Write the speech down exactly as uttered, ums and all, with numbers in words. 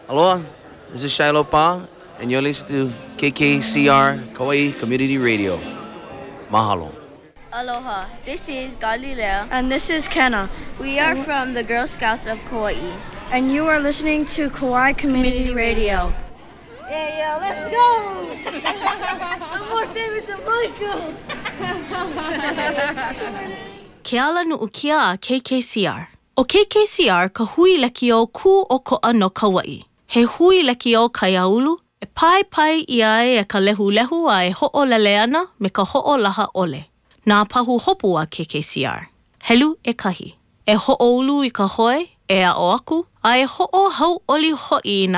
Aloha, this is Shiloh Pa, and you're listening to K K C R Kauai Community Radio. Mahalo. Aloha, this is Galilea. And this is Kenna. We are from the Girl Scouts of Kauai. And you are listening to Kauai Community Radio. Yeah, yeah, let's go! I'm more famous than Michael! Ke ala nu'ukia K K C R. O K K C R ka hui lekio ku o ko'a no Kauai. He hui lekio Kaiaulu, e pai pai ia e ka lehu lehu a e ho'olele ana me ka ho'olaha ole. Nā pahu hopu a K K C R. Helu e kahi. E ho'oulu I ka hoe, e a o aku, a e ho'o hau oli ho'i